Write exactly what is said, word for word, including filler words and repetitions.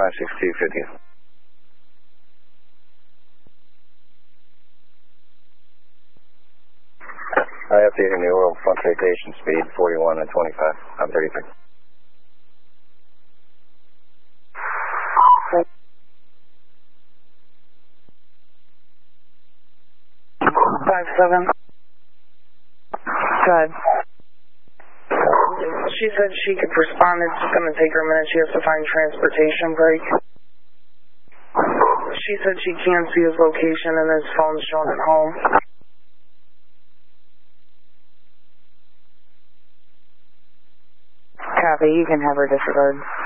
five six two fifty. I updated New World fluctuation speed forty-one and twenty-five. I'm thirty-three. Five seven. Good. She said she could respond. It's just going to take her a minute. She has to find transportation break. She said she can't see his location and his phone's showing at home. Copy. You can have her disregard.